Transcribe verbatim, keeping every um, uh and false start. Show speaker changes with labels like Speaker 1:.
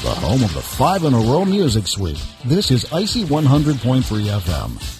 Speaker 1: the home of the five in a row music suite. This is Icy one hundred point three F M.